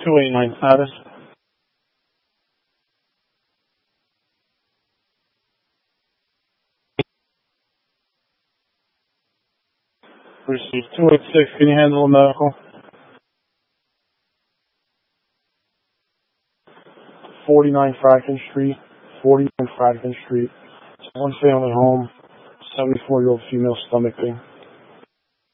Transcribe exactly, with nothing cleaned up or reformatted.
two eighty-nine status. Received two eighty-six. Can you handle a medical? forty-nine Franklin Street. forty-nine Franklin Street. It's one family home. seventy-four-year-old female stomach pain.